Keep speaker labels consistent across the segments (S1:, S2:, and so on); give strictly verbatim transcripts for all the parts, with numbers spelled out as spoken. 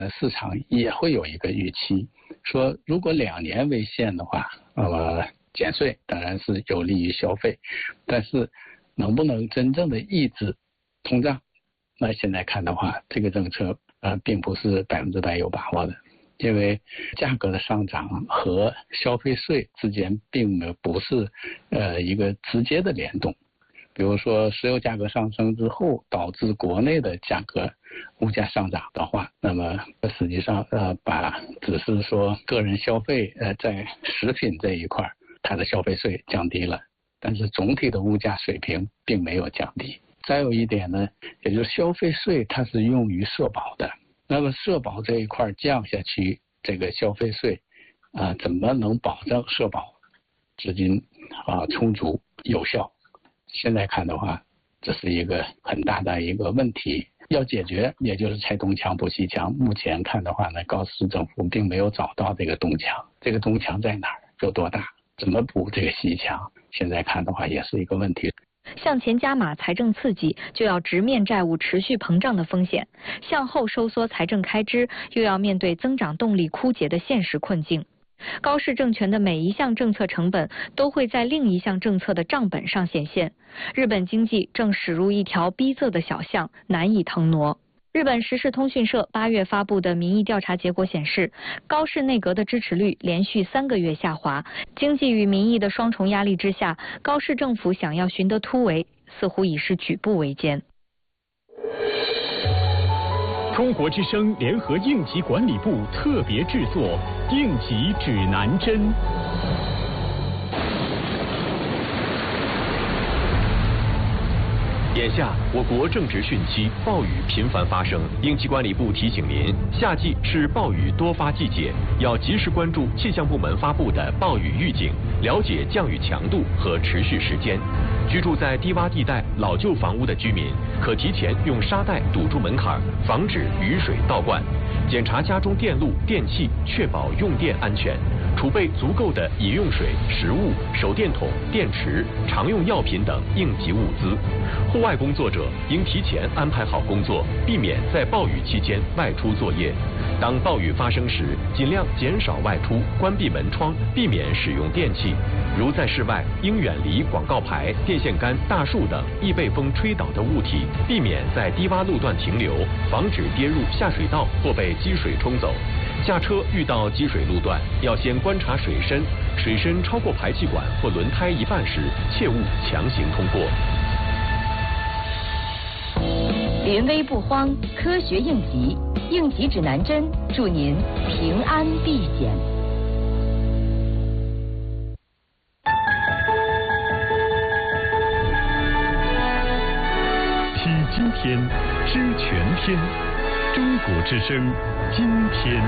S1: 市场也会有一个预期，说如果两年为限的话，那么减税当然是有利于消费，但是能不能真正的抑制通胀？那现在看的话，这个政策呃并不是百分之百有把握的，因为价格的上涨和消费税之间并没有不是呃一个直接的联动。比如说石油价格上升之后，导致国内的价格物价上涨的话，那么实际上呃把只是说个人消费呃在食品这一块它的消费税降低了，但是总体的物价水平并没有降低。再有一点呢，也就是消费税它是用于社保的，那么社保这一块降下去，这个消费税啊、呃、怎么能保证社保资金啊、呃、充足有效？现在看的话，这是一个很大的一个问题，要解决也就是拆东墙补西墙。目前看的话呢，高市政府并没有找到这个东墙，这个东墙在哪儿，有多大，怎么补这个西墙，现在看的话也是一个问题。
S2: 向前加码财政刺激，就要直面债务持续膨胀的风险；向后收缩财政开支，又要面对增长动力枯竭的现实困境。高市政权的每一项政策成本都会在另一项政策的账本上显现。日本经济正驶入一条逼仄的小巷，难以腾挪。日本时事通讯社八月发布的民意调查结果显示，高市内阁的支持率连续三个月下滑。经济与民意的双重压力之下，高市政府想要寻得突围，似乎已是举步维艰。
S3: 中国之声联合应急管理部特别制作《应急指南针》。眼下，我国正值汛期，暴雨频繁发生。应急管理部提醒您，夏季是暴雨多发季节，要及时关注气象部门发布的暴雨预警，了解降雨强度和持续时间。居住在低洼地带、老旧房屋的居民，可提前用沙袋堵住门槛，防止雨水倒灌。检查家中电路、电器，确保用电安全。储备足够的饮用水、食物、手电筒、电池、常用药品等应急物资。户外工作者应提前安排好工作，避免在暴雨期间外出作业。当暴雨发生时，尽量减少外出，关闭门窗，避免使用电器。如在室外，应远离广告牌、电线杆、大树等易被风吹倒的物体，避免在低洼路段停留，防止跌入下水道或被积水冲走。下车遇到积水路段，要先观察水深，水深超过排气管或轮胎一半时，切勿强行通过。
S4: 临危不慌，科学应急，应急指南针，祝您平安避险。
S3: 听今天，知全天，中国之声，今天。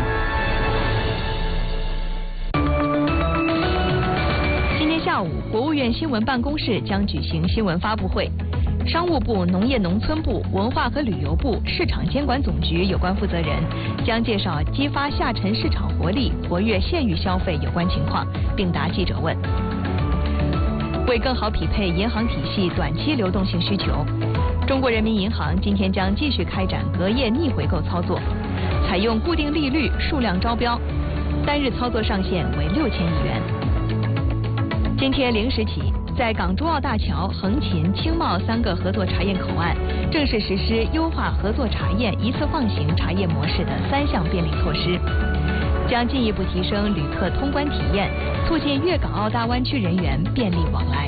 S2: 今天下午，国务院新闻办公室将举行新闻发布会。商务部、农业农村部、文化和旅游部、市场监管总局有关负责人将介绍激发下沉市场活力、活跃县域消费有关情况，并答记者问。为更好匹配银行体系短期流动性需求，中国人民银行今天将继续开展隔夜逆回购操作，采用固定利率数量招标，单日操作上限为六千亿元。今天零时起，在港珠澳大桥、横琴、青茂三个合作茶宴口岸正式实施优化合作茶宴一次放行茶叶模式的三项便利措施，将进一步提升旅客通关体验，促进粤港澳大湾区人员便利往来。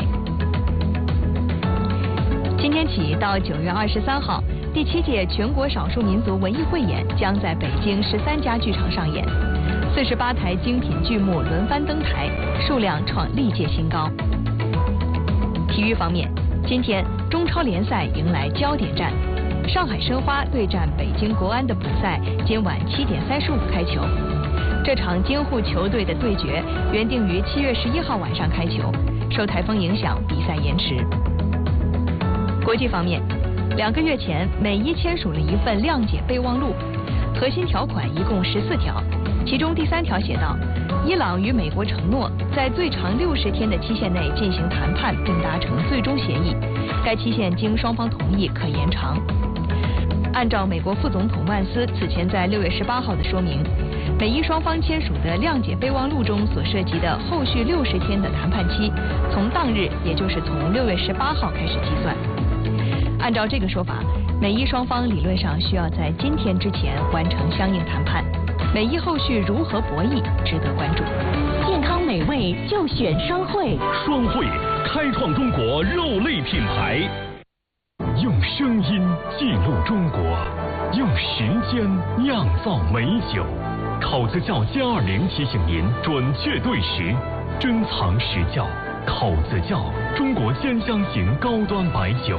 S2: 今天起到九月二十三号，第七届全国少数民族文艺汇演将在北京十三家剧场上演，四十八台精品剧目轮番登台，数量创历届新高。体育方面，今天中超联赛迎来焦点战，上海申花对战北京国安的比赛今晚七点三十五开球。这场京沪球队的对决原定于七月十一号晚上开球，受台风影响，比赛延迟。国际方面，两个月前美伊签署了一份谅解备忘录，核心条款一共十四条，其中第三条写道，伊朗与美国承诺在最长六十天的期限内进行谈判并达成最终协议，该期限经双方同意可延长。 按照美国副总统万斯此前在六月十八号的说明，美伊双方签署的谅解备忘录中所涉及的后续六十天的谈判期，从当日，也就是从六月十八号开始计算。按照这个说法，美伊双方理论上需要在今天之前完成相应谈判。美伊后续如何博弈，值得关注。
S4: 健康美味就选双汇，
S5: 双汇开创中国肉类品牌。用声音记录中国，用时间酿造美酒。口子窖歼二零提醒您准确对时，珍藏实窖。口子窖，中国鲜香型高端白酒。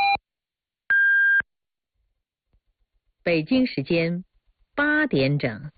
S4: 北京时间八点整。